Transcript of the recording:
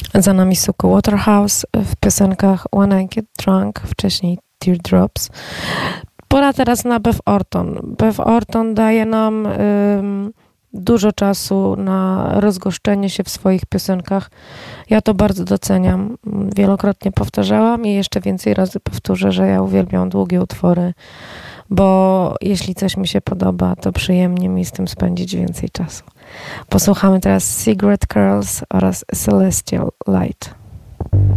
Za nami Suco Waterhouse w piosenkach When I Get Drunk, wcześniej Teardrops. Pora teraz na Bev Orton. Bev Orton daje nam dużo czasu na rozgoszczenie się w swoich piosenkach. Ja to bardzo doceniam. Wielokrotnie powtarzałam i jeszcze więcej razy powtórzę, że ja uwielbiam długie utwory, bo jeśli coś mi się podoba, to przyjemnie mi z tym spędzić więcej czasu. Posłuchamy teraz Cigarette Curls oraz Celestial Light.